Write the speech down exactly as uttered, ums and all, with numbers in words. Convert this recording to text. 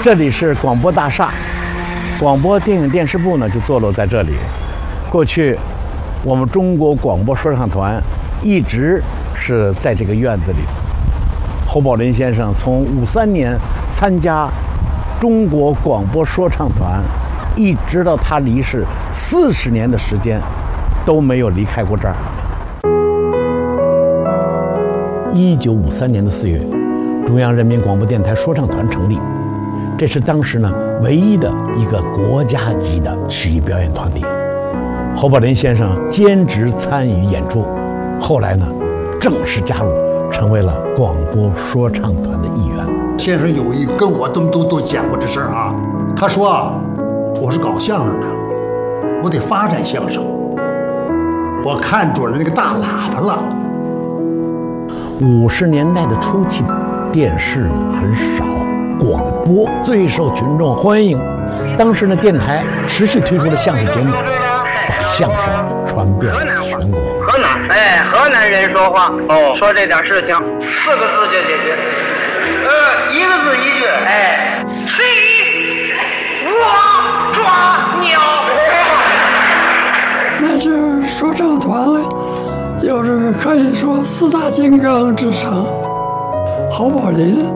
这里是广播大厦，广播电影电视部呢就坐落在这里。过去，我们中国广播说唱团一直是在这个院子里。侯宝林先生从五三年参加中国广播说唱团，一直到他离世四十年的时间，都没有离开过这儿。一九五三年的四月，中央人民广播电台说唱团成立，这是当时呢唯一的一个国家级的曲艺表演团体。侯宝林先生兼职参与演出，后来呢正式加入，成为了广播说唱团的一员。 先生有一跟我都都都讲过这事儿啊，他说啊，我是搞相声的，我得发展相声，我看准了那个大喇叭了。 五十年代的初期，电视很少，广播最受群众欢迎。当时呢，电台持续推出了相声节目，把相声传遍了全国。 河南，哎，河南人说话，哦，说这点事情，四个字就解决。呃，一个字一句，哎，谁我抓鸟。 那支说唱团嘞，有着可以说四大金刚之称，侯宝林、